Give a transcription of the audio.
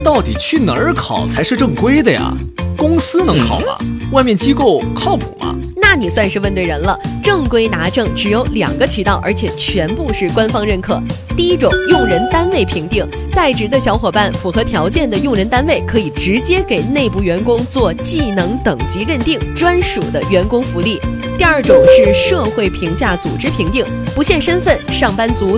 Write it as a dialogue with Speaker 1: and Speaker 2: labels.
Speaker 1: 到底去哪儿考才是正规的呀？公司能考吗？外面机构靠谱吗？
Speaker 2: 那你算是问对人了。正规拿证只有2个渠道，而且全部是官方认可。第一种，用人单位评定，在职的小伙伴符合条件的用人单位可以直接给内部员工做技能等级认定，专属的员工福利。第二种是社会评价组织评定，不限身份，上班族